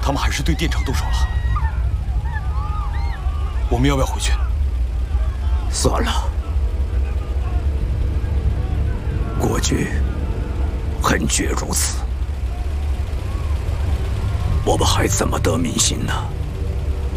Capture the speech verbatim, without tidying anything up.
他们还是对电厂动手了。我们要不要回去？ 算了，国君恨绝如此，我们还怎么得民心呢？